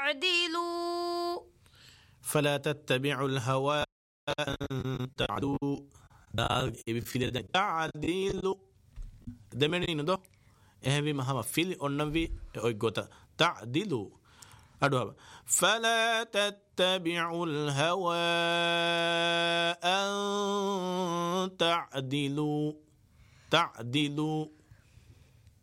تعدلوا فلا تتبعوا الهوى أن تعدلوا تعدلوا دمنين دو إهبي مهما فيل أنبي أيقوتا تعدلوا أدوها فلا تتبعوا الهوى أن تعدلوا